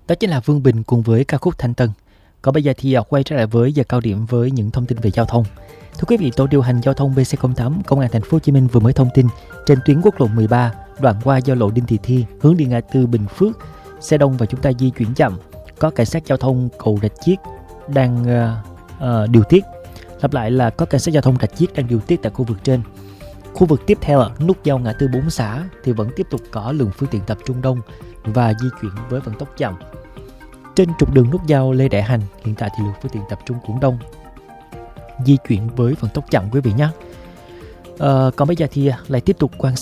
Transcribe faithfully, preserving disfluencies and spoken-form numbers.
Đó chính là Vương Bình cùng với ca khúc Thanh Tân. Còn bây giờ thì quay trở lại với giờ cao điểm với những thông tin về giao thông. Thưa quý vị, tổ điều hành giao thông bê xê không tám Công an Thành phố Hồ Chí Minh vừa mới thông tin trên tuyến quốc lộ mười ba đoạn qua giao lộ Đinh Thị Thi hướng đi ngã tư Bình Phước, xe đông và chúng ta di chuyển chậm. Có cảnh sát giao thông cầu Rạch Chiếc đang uh, uh, điều tiết. Lặp lại là có cảnh sát giao thông Rạch Chiếc đang điều tiết tại khu vực trên. Khu vực tiếp theo nút giao ngã tư Bốn Xã thì vẫn tiếp tục có lượng phương tiện tập trung đông và di chuyển với vận tốc chậm. Trên trục đường nút giao Lê Đại Hành hiện tại thì lượng phương tiện tập trung cũng đông, di chuyển với vận tốc chậm quý vị nhé. À, còn bây giờ thì lại tiếp tục quan sát